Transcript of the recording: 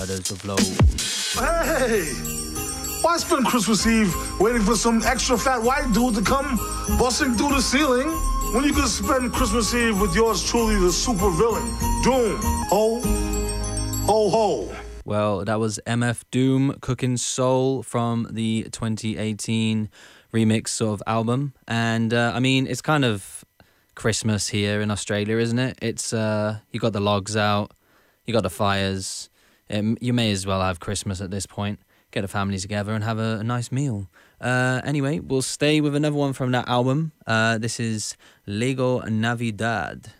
Brothers of Load. Hey! Why spend Christmas Eve waiting for some extra fat white dude to come busting through the ceiling when you could spend Christmas Eve with yours truly, the super villain, Doom? Ho, ho, ho. Well, that was MF Doom, Cooking Soul from the 2018 remix sort of album. And I mean, it's kind of Christmas here in Australia, isn't it? It's you got the logs out, you got the fires. You may as well have Christmas at this point. Get the family together and have a nice meal. Anyway, we'll stay with another one from that album. This is Lego Navidad.